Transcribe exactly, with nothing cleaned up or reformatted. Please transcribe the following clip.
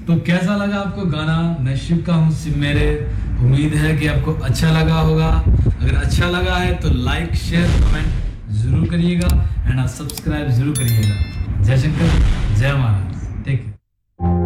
तो कैसा लगा आपको गाना? मैं शिव का हूँ सिम मेरे, उम्मीद है कि आपको अच्छा लगा होगा। अगर अच्छा लगा है तो लाइक शेयर कमेंट जरूर करिएगा एंड सब्सक्राइब जरूर करिएगा। जय शंकर, जय महाराज, टेक केयर।